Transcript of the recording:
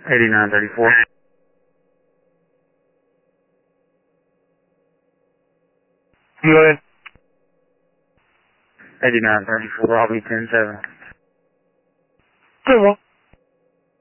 8934. Go ahead. 8934, I'll be 107. Very well.